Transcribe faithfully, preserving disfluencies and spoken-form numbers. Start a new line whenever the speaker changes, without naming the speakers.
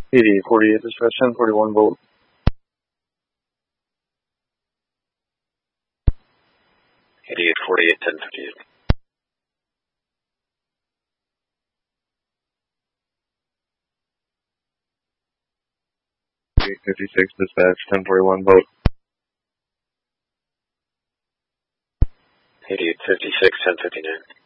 eighty-eight forty-eight, dispatch ten forty-one volt.
eighty-eight forty-eight, ten fifty-eight.
eight fifty-six, dispatch ten forty-one volt.
eighty-eight fifty-six, ten fifty-nine.